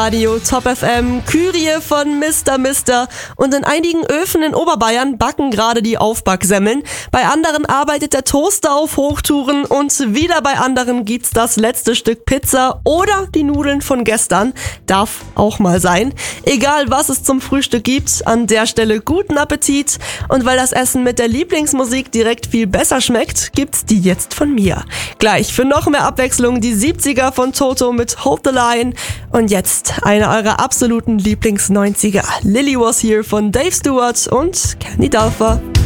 Radio Top FM, Kyrie von Mr. Mister und in einigen Öfen in Oberbayern backen gerade die Aufbacksemmeln. Bei anderen arbeitet der Toaster auf Hochtouren und wieder bei anderen gibt's das letzte Stück Pizza oder die Nudeln von gestern. Darf auch mal sein. Egal was es zum Frühstück gibt, an der Stelle guten Appetit. Und weil das Essen mit der Lieblingsmusik direkt viel besser schmeckt, gibt's die jetzt von mir. Gleich für noch mehr Abwechslung die 70er von Toto mit Hold the Line. Und jetzt eine eurer absoluten Lieblings-90er. Lily Was Here von Dave Stewart und Candy Dulfer.